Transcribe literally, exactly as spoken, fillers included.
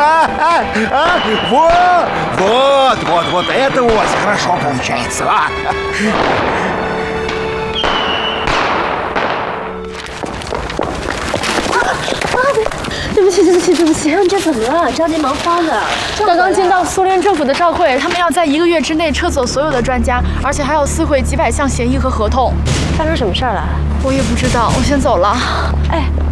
А, а, а, вот, вот, вот, вот это у вас хорошо получается. А? 对不起，对不起，对不起，这怎么了？着急忙慌的。 刚刚接到苏联政府的照会，他们要在一个月之内撤走所有的专家，而且还要撕毁几百项协议和合同。 发生什么事儿了？ 我也不知道，我先走了。 哎，